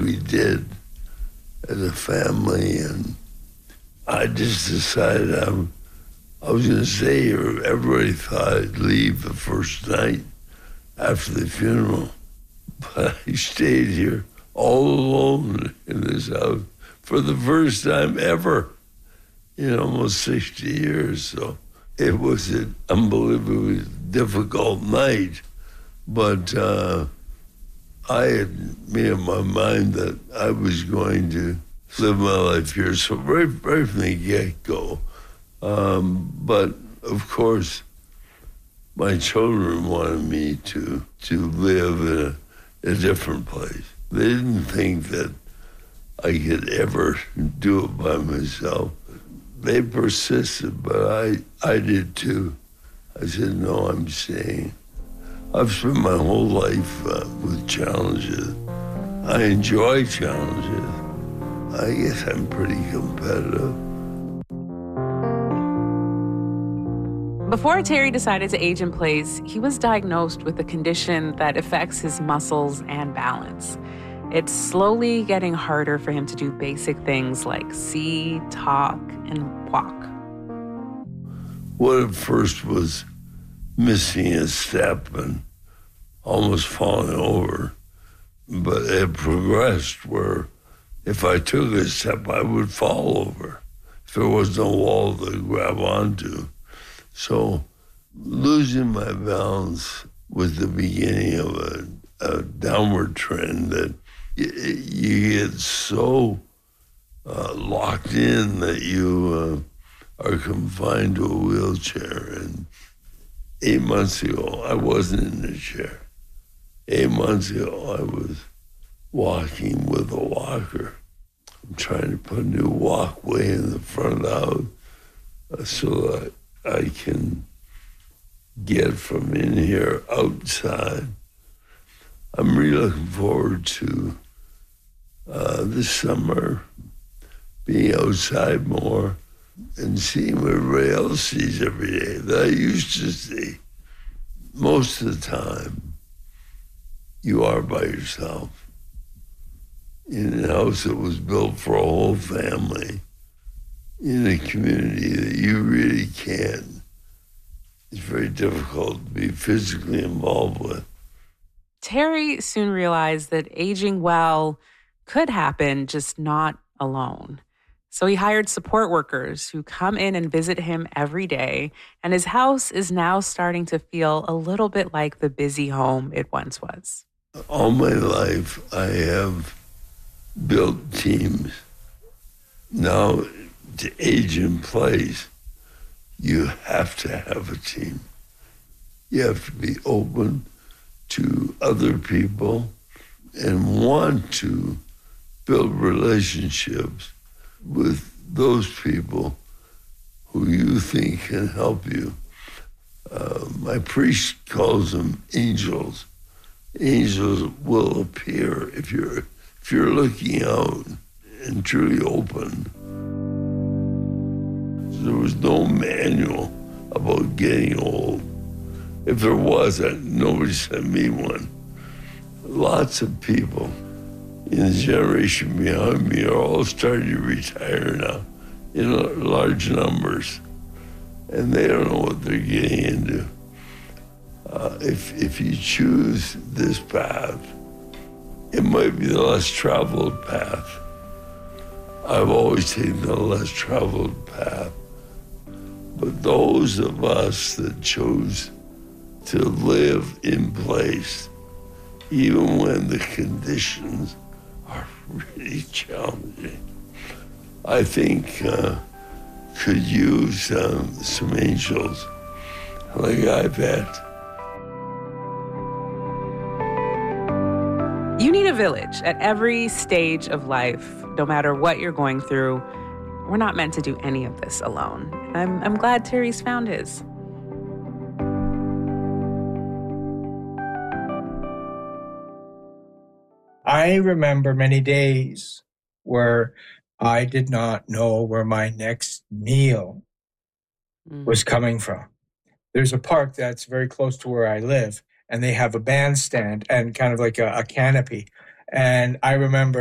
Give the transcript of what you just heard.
we did as a family, and I just decided I was going to stay here. Everybody thought I'd leave the first night after the funeral, but I stayed here all alone in this house for the first time ever in almost 60 years. So it was an unbelievably difficult night, but I had made up my mind that I was going to live my life here. So right from the get-go. But of course, my children wanted me to live in a different place. They didn't think that I could ever do it by myself. They persisted, but I did too. I said, no, I'm staying. I've spent my whole life with challenges. I enjoy challenges. I guess I'm pretty competitive. Before Terry decided to age in place, he was diagnosed with a condition that affects his muscles and balance. It's slowly getting harder for him to do basic things like see, talk, and walk. What at first was missing a step and almost falling over, but it progressed where if I took a step, I would fall over if there was no wall to grab onto. So losing my balance was the beginning of a downward trend that you get so locked in that you are confined to a wheelchair. And 8 months ago, I wasn't in a chair. 8 months ago, I was walking with a walker. I'm trying to put a new walkway in the front of the house so that I can get from in here outside. I'm really looking forward to this summer being outside more and seeing what everybody else sees every day that I used to see. Most of the time, you are by yourself in a house that was built for a whole family in a community that you really can't. It's very difficult to be physically involved with. Terry soon realized that aging well could happen, just not alone. So he hired support workers who come in and visit him every day, and his house is now starting to feel a little bit like the busy home it once was. All my life, I have built teams. Now, to age in place, you have to have a team. You have to be open to other people and want to build relationships with those people who you think can help you. My priest calls them angels. Angels will appear if you're looking out and truly open. There was no manual about getting old. If there was, nobody sent me one. Lots of people in the generation behind me are all starting to retire now in large numbers, and they don't know what they're getting into. If you choose this path, it might be the less traveled path. I've always taken the less traveled path. But those of us that chose to live in place, even when the conditions are really challenging, I think could use some angels like I've had. You need a village at every stage of life, no matter what you're going through. We're not meant to do any of this alone. I'm glad Terry's found his. I remember many days where I did not know where my next meal was coming from. There's a park that's very close to where I live, and they have a bandstand and kind of like a canopy. And I remember